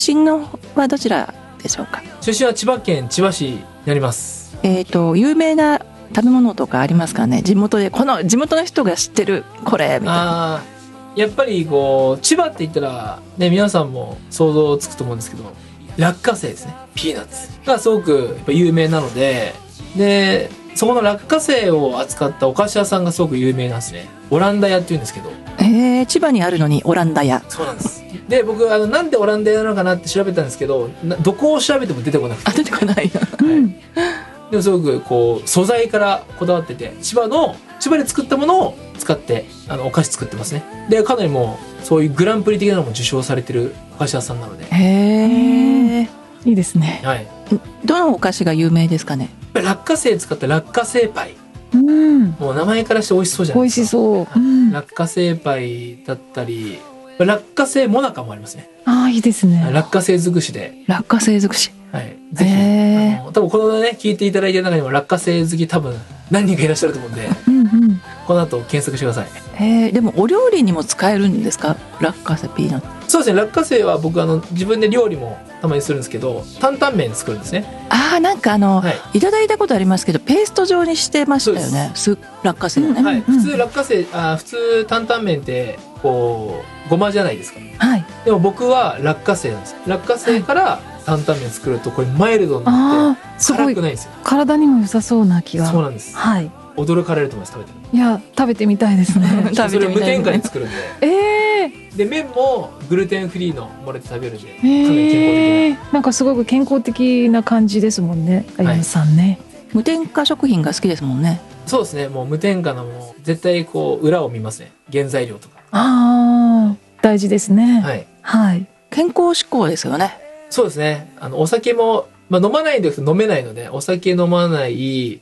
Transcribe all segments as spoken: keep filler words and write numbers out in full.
身のはどちらでしょうか？ 出身は千葉県千葉市になります。 えっと有名な食べ物とかありますかね？地元でこの地元の人が知ってるこれみたいな。 あやっぱりこう千葉って言ったらね、皆さんも想像つくと思うんですけど、落花生ですね。ピーナッツがすごくやっぱ有名なので、でそこの落花生を扱ったお菓子屋さんがすごく有名なんですね。オランダ屋っていうんですけど。 えー、千葉にあるのにオランダ屋。 そうなんです。で僕あのなんでオランダ屋なのかなって調べたんですけど、どこを調べても出てこなくて。 あ、出てこない。はい、 でもすごくこう素材からこだわってて、千葉の千葉で作ったものを使ってあのお菓子作ってますね。でかなりもうそういうグランプリ的なのも受賞されてるお菓子屋さんなので。 へえ、いいですね。 はい。 どのお菓子が有名ですかね？ 落花生使った落花生パイ。 うん、 もう名前からして美味しそうじゃないですか。 美味しそう。 うん、落花生パイだったり、落花生もなかもありますね。 ああ、いいですね。 落花生尽くしで。 落花生尽くし。 はい。ぜひ、あの多分このね聞いていただいてる中にも落花生好き多分何人かいらっしゃると思うんで、うんうん、この後検索してください。 えー、でもお料理にも使えるんですか？落花生ピーナッツ。 そうですね。落花生は僕あの自分で料理もたまにするんですけど、担々麺作るんですね。 ああ、なんかあの、はい、いただいたことありますけどペースト状にしてましたよね。す落花生ね、 うん、はい、普通落花生あ普通担々麺ってこうごまじゃないですか。はい。でも僕は落花生なんです。落花生から担々麺作るとこれマイルドになって辛くないんですよ。 体にも良さそうな気が。 そうなんです。はい。驚かれると思います。食べてる。 いや食べてみたいですね。 それ無添加に作るんで。 ええー。 で麺もグルテンフリーのもれて食べるんで、かなり健康的な。なんかすごく健康的な感じですもんね。あやむさんね。 無添加食品が好きですもんね。 そうですね。もう無添加のもう絶対こう裏を見ますね。原材料とか。 ああ大事ですね。 はい。 はい。 健康志向ですよね。 そうですね。あのお酒もまあ飲まないんですけど飲めないので、お酒飲まない、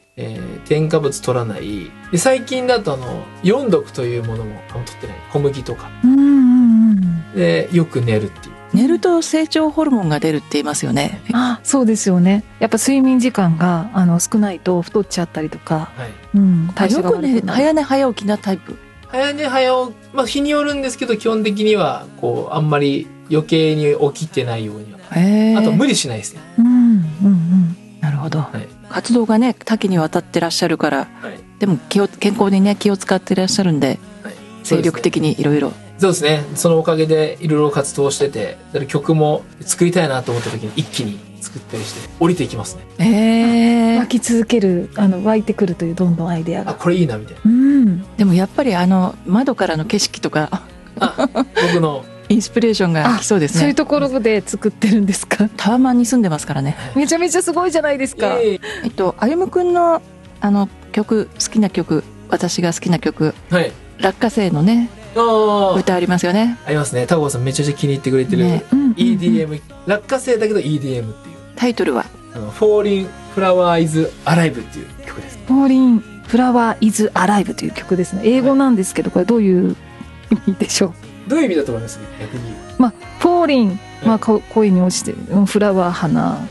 えー、添加物取らない。で最近だとあの四毒というものもあの取ってない。小麦とか。うんうんうん。でよく寝るっていう。 寝ると成長ホルモンが出るって言いますよね。 あ、そうですよね。やっぱ睡眠時間があの少ないと太っちゃったりとか。はい。うん。 代謝が悪くなる。よくね早寝早起きなタイプ。 早寝早起き、まあ日によるんですけど基本的にはこうあんまり余計に起きてないようには。あと無理しないですね。うんうんうん。 なるほど。はい、活動がね多岐にわたってらっしゃるから、はい、でも気を健康にね気を使ってらっしゃるんで、はい、精力的にいろいろ。 そうですね。そのおかげでいろいろ活動してて、曲も作りたいなと思った時に一気に作ったりして降りていきますね。 ええー、湧き続けるあの湧いてくるというどんどんアイデアが。 あこれいいなみたいな。 うん。でもやっぱりあの窓からの景色とかあ僕のインスピレーションが来そうですね。 そういうところで作ってるんですか？ タワマンに住んでますからね。 めちゃめちゃすごいじゃないですか。 えっと歩夢君のあの曲好きな曲、私が好きな曲、はい、落花生のね歌ありますよね。 ありますね。タコさんめちゃめちゃ気に入ってくれてる、ね、イーディーエム 落花生だけど イーディーエム っていうタイトルはあの Falling Flower is Alive っていう曲です。 Falling Flower is Alive という曲ですね。英語なんですけど、はい、これどういう意味でしょう？ どういう意味だと思いますね、逆に。 まあ、フォーリン、まあ、恋に落ちてフラワー花、はい、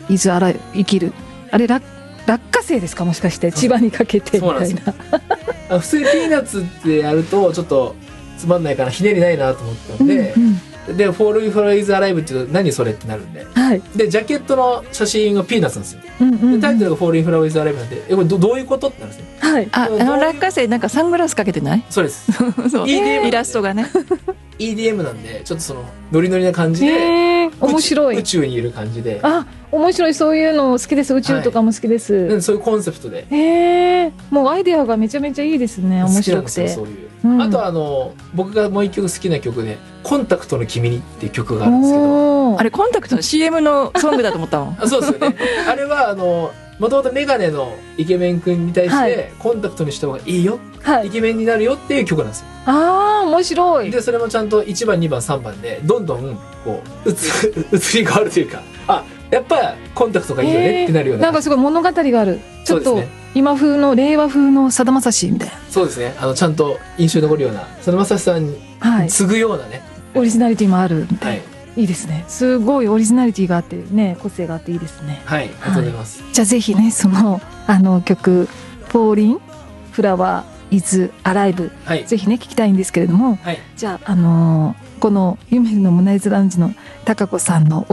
イズアライ生きる、あれ 落, 落花生ですか、もしかして千葉にかけてみたいな。 あ普通にピーナッツってやるとちょっとつまんないからひねりないなと思ったんで、うんうん、で「フォール・フォー・イズ・アライブ」っていうと何それってなるんで、はい、でジャケットの写真がピーナッツなんですよ、うんうんうん、でタイトルが「フォール・フォー・イズ・アライブ」なんでえこれ ど, どういうことってなるんですね。 はい、ああの落花生なんかサングラスかけてない？ そうですそう イーディーエムイラストがねイーディーエム なんでちょっとそのノリノリな感じで、 えー、面白い宇宙にいる感じで、 あ面白い、そういうの好きです。宇宙とかも好きです、 はい、そういうコンセプトで、 えー、もうアイデアがめちゃめちゃいいですね。面白くてそういう、 うん、あとあの僕がもう一曲好きな曲で「コンタクトの君に」っていう曲があるんですけど、 あれコンタクトの シーエム のソングだと思ったのあそうですよね。あれはあのもともとメガネのイケメン君に対して、はい、コンタクトにした方がいいよ、はい、イケメンになるよっていう曲なんですよ。 ああ面白い。 でそれもちゃんといちばんにばんさんばんでどんどんこう移り変わるというか、あやっぱコンタクトがいいよねってなるような、 なんかすごい物語がある。ちょっと今風の令和風のさだまさしみたいな。 そうですね。あのちゃんと印象に残るようなさだまさしさんに次ぐようなね、 はい、オリジナリティもあるみたいな、はい、いいですね。すごいオリジナリティがあってね、個性があっていいですね。 はい、ありがとうございます、 はい、じゃあぜひねそのあの曲「フォーリンフラワーイズアライブ」ぜひね聞きたいんですけれども、はい、じゃあ、あのー、 この夢のモナリザラウンジの貴子さんの